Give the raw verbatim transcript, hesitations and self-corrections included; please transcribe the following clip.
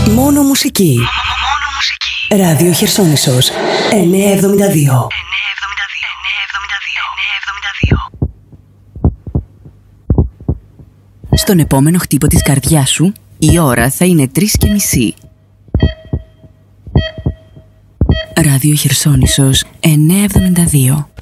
Μόνο μουσική. Μόνο μουσική. Ράδιο Χερσόνησος εννιακόσια εβδομήντα δύο. Στον επόμενο χτύπο της καρδιάς σου, η ώρα θα είναι τρεις και μισή. Ράδιο Χερσόνησος εννιακόσια εβδομήντα δύο.